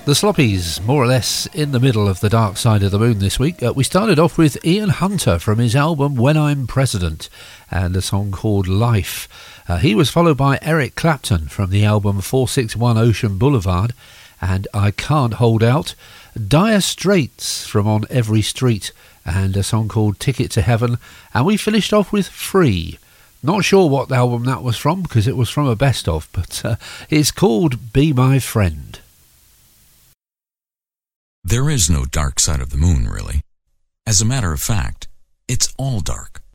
The Sloppies, more or less in the middle of the dark side of the moon this week. We started off with Ian Hunter from his album When I'm President and a song called Life. He was followed by Eric Clapton from the album 461 Ocean Boulevard and I Can't Hold Out. Dire Straits from On Every Street and a song called Ticket to Heaven. And we finished off with Free. Not sure what album that was from because it was from a best of, but it's called Be My Friend. There is no dark side of the moon, really. As a matter of fact, it's all dark.